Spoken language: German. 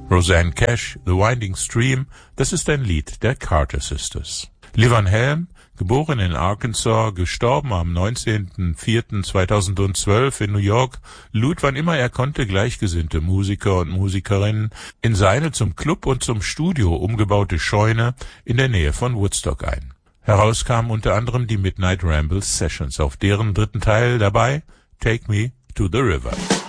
Rosanne Cash, The Winding Stream, das ist ein Lied der Carter Sisters. Lee Van Helm, geboren in Arkansas, gestorben am 19.04.2012 in New York, lud, wann immer er konnte, gleichgesinnte Musiker und Musikerinnen in seine zum Club und zum Studio umgebaute Scheune in der Nähe von Woodstock ein. Herauskamen unter anderem die Midnight Ramble Sessions, auf deren dritten Teil dabei Take Me to the River.